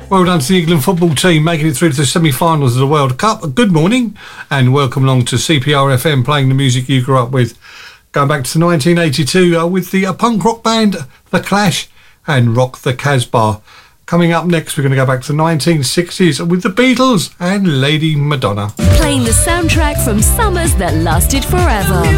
Well done to the England football team making it through to the semi-finals of the World Cup. Good morning and welcome along to CPR FM, playing the music you grew up with. Going back to 1982 with the punk rock band The Clash and Rock the Casbah. Coming up next, we're going to go back to the 1960s with the Beatles and Lady Madonna. Playing the soundtrack from summers that lasted forever.